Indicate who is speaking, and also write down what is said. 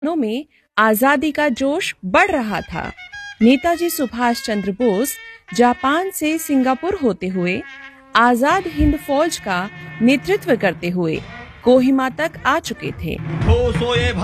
Speaker 1: में आजादी का जोश बढ़ रहा था। नेताजी सुभाष चंद्र बोस जापान से सिंगापुर होते हुए आजाद हिंद फौज का नेतृत्व करते हुए कोहिमा तक आ चुके थे।